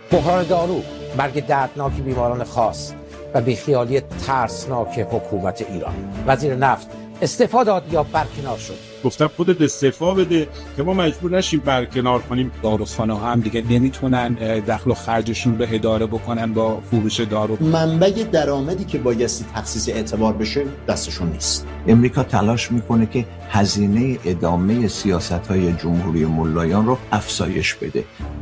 بحران دارو، مرگ دردناک بیماران خاص و بیخیالی ترسناک حکومت ایران. وزیر نفت استعفا داد یا برکنار شد؟ گفتم خودت استعفا بده که ما مجبور نشیم برکنار کنیم. داروخانه ها هم دیگه نمیتونن دخل و خرجشون رو اداره بکنن با فروش دارو. منبع درآمدی که بایستی تخصیص اعتبار بشه دستشون نیست. امریکا تلاش میکنه که هزینه ادامه سیاست‌های جمهوری ملایان رو افزایش بده.